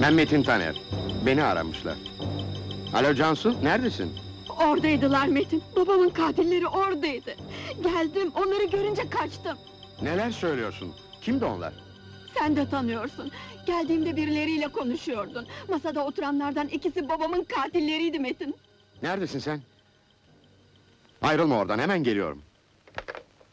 Ben Metin Taner. Beni aramışlar. Alo Cansu, neredesin? Oradaydılar Metin, babamın katilleri oradaydı. Geldim, onları görünce kaçtım. Neler söylüyorsun? Kimdi onlar? Sen de tanıyorsun. Geldiğimde birileriyle konuşuyordun. Masada oturanlardan ikisi babamın katilleriydi Metin. Neredesin sen? Ayrılma oradan, hemen geliyorum.